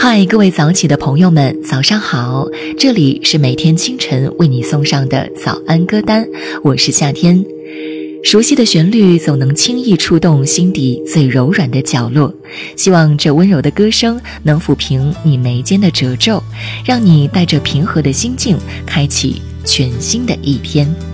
嗨，各位早起的朋友们，早上好！这里是每天清晨为你送上的早安歌单，我是夏天。熟悉的旋律总能轻易触动心底最柔软的角落，希望这温柔的歌声能抚平你眉间的褶皱，让你带着平和的心境开启全新的一天。